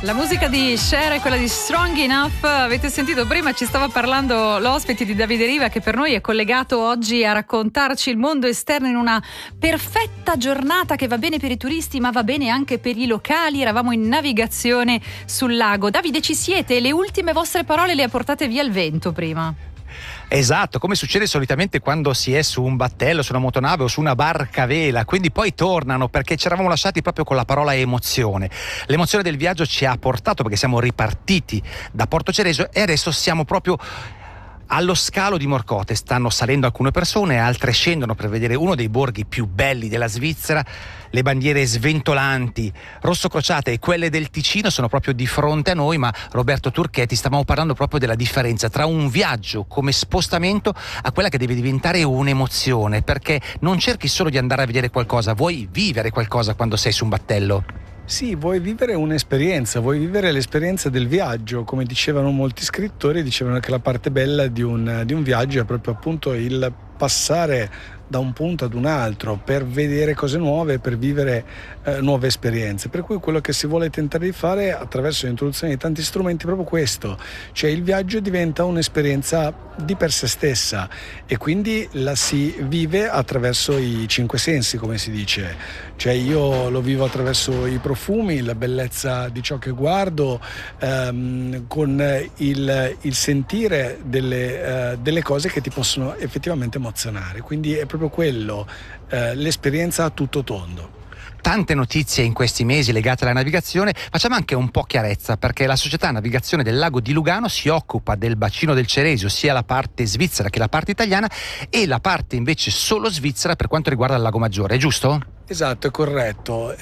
La musica di Cher è quella di Strong Enough. Avete sentito prima, ci stava parlando l'ospite di Davide Riva, che per noi è collegato oggi a raccontarci il mondo esterno in una perfetta giornata che va bene per i turisti ma va bene anche per i locali. Eravamo in navigazione sul lago. Davide, ci siete? Le ultime vostre parole le ha portate via il vento prima. Esatto, come succede solitamente quando si è su un battello, su una motonave o su una barca a vela, quindi poi tornano, perché ci eravamo lasciati proprio con la parola emozione. L'emozione del viaggio ci ha portato, perché siamo ripartiti da Porto Ceresio e adesso siamo proprio allo scalo di Morcote. Stanno salendo alcune persone, altre scendono per vedere uno dei borghi più belli della Svizzera. Le bandiere sventolanti, rosso crociate, e quelle del Ticino sono proprio di fronte a noi. Ma Roberto Turchetti, stavamo parlando proprio della differenza tra un viaggio come spostamento a quella che deve diventare un'emozione, perché non cerchi solo di andare a vedere qualcosa, vuoi vivere qualcosa quando sei su un battello. Sì, vuoi vivere un'esperienza, vuoi vivere l'esperienza del viaggio. Come dicevano molti scrittori, dicevano che la parte bella di un viaggio è proprio appunto il passare da un punto ad un altro per vedere cose nuove, per vivere nuove esperienze. Per cui quello che si vuole tentare di fare attraverso l'introduzione di tanti strumenti è proprio questo, cioè il viaggio diventa un'esperienza di per sé stessa e quindi la si vive attraverso i cinque sensi, come si dice. Cioè io lo vivo attraverso i profumi, la bellezza di ciò che guardo, con il sentire delle cose che ti possono effettivamente emozionare. Quindi è proprio quello, l'esperienza a tutto tondo. Tante notizie in questi mesi legate alla navigazione. Facciamo anche un po' chiarezza, perché la società navigazione del lago di Lugano si occupa del bacino del Ceresio, sia la parte svizzera che la parte italiana, e la parte invece solo svizzera per quanto riguarda il Lago Maggiore, è giusto? Esatto, è corretto.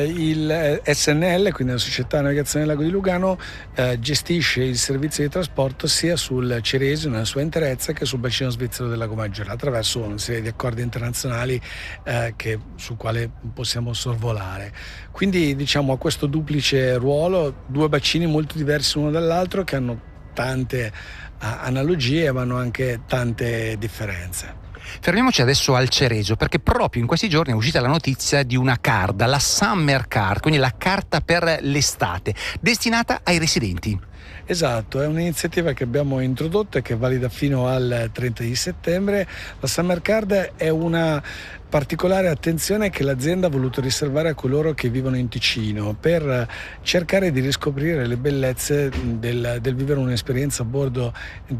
Il SNL, quindi la Società Navigazione del Lago di Lugano, gestisce il servizio di trasporto sia sul Ceresio nella sua interezza che sul bacino svizzero del Lago Maggiore, attraverso una serie di accordi internazionali sul quale possiamo sorvolare. Quindi diciamo ha questo duplice ruolo, due bacini molto diversi l'uno dall'altro che hanno tante analogie ma hanno anche tante differenze. Fermiamoci adesso al Ceresio, perché proprio in questi giorni è uscita la notizia di una carta, la Summer Card, quindi la carta per l'estate, destinata ai residenti. Esatto, è un'iniziativa che abbiamo introdotto e che è valida fino al 30 di settembre. La Summer Card è una particolare attenzione che l'azienda ha voluto riservare a coloro che vivono in Ticino per cercare di riscoprire le bellezze del vivere un'esperienza a bordo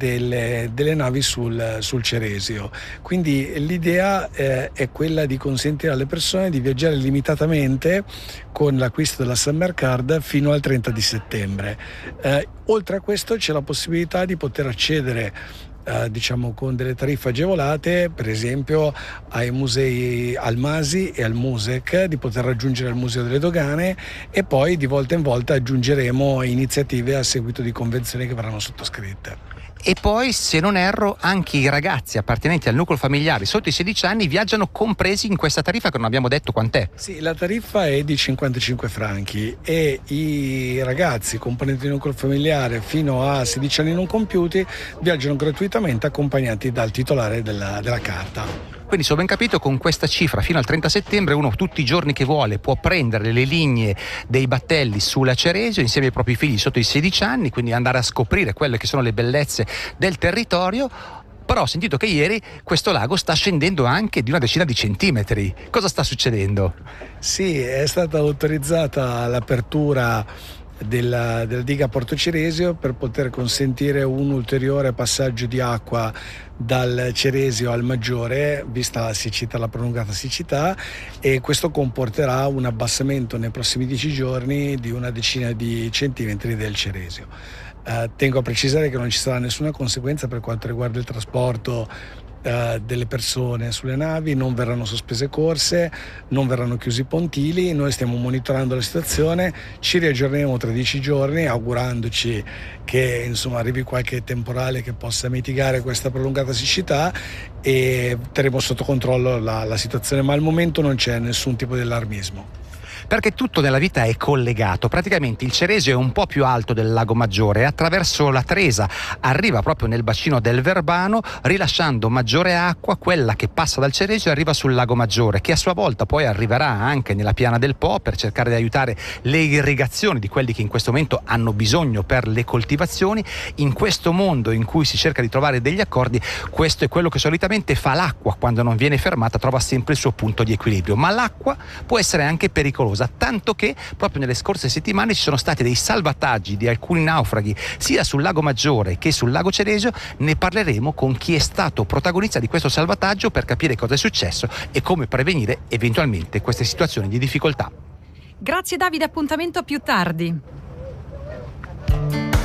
delle navi sul Ceresio. Quindi l'idea è quella di consentire alle persone di viaggiare limitatamente con l'acquisto della Summer Card fino al 30 di settembre. Oltre a questo c'è la possibilità di poter accedere diciamo con delle tariffe agevolate, per esempio ai musei, al Masi e al Musec, di poter raggiungere il Museo delle Dogane, e poi di volta in volta aggiungeremo iniziative a seguito di convenzioni che verranno sottoscritte. E poi, se non erro, anche i ragazzi appartenenti al nucleo familiare sotto i 16 anni viaggiano compresi in questa tariffa, che non abbiamo detto quant'è. Sì, la tariffa è di 55 franchi e i ragazzi componenti del nucleo familiare fino a 16 anni non compiuti viaggiano gratuitamente accompagnati dal titolare della carta. Quindi, se ho ben capito, con questa cifra fino al 30 settembre uno tutti i giorni che vuole può prendere le linee dei battelli sulla Ceresio insieme ai propri figli sotto i 16 anni, quindi andare a scoprire quelle che sono le bellezze del territorio. Però ho sentito che ieri questo lago sta scendendo anche di una decina di centimetri. Cosa sta succedendo? Sì, è stata autorizzata l'apertura della diga Porto Ceresio per poter consentire un ulteriore passaggio di acqua dal Ceresio al Maggiore, vista la siccità, la prolungata siccità, e questo comporterà un abbassamento nei prossimi 10 giorni di una decina di centimetri del Ceresio. Tengo a precisare che non ci sarà nessuna conseguenza per quanto riguarda il trasporto delle persone sulle navi, non verranno sospese corse, non verranno chiusi pontili. Noi stiamo monitorando la situazione, ci riaggiorneremo tra 10 giorni augurandoci che insomma arrivi qualche temporale che possa mitigare questa prolungata siccità e terremo sotto controllo la situazione, ma al momento non c'è nessun tipo di allarmismo. Perché tutto nella vita è collegato. Praticamente il Ceresio è un po' più alto del Lago Maggiore e attraverso la Tresa arriva proprio nel bacino del Verbano, rilasciando maggiore acqua, quella che passa dal Ceresio e arriva sul Lago Maggiore, che a sua volta poi arriverà anche nella piana del Po per cercare di aiutare le irrigazioni di quelli che in questo momento hanno bisogno per le coltivazioni. In questo mondo in cui si cerca di trovare degli accordi, questo è quello che solitamente fa l'acqua quando non viene fermata, trova sempre il suo punto di equilibrio. Ma l'acqua può essere anche pericolosa, tanto che proprio nelle scorse settimane ci sono stati dei salvataggi di alcuni naufraghi sia sul Lago Maggiore che sul Lago Ceresio. Ne parleremo con chi è stato protagonista di questo salvataggio per capire cosa è successo e come prevenire eventualmente queste situazioni di difficoltà. Grazie Davide, appuntamento a più tardi.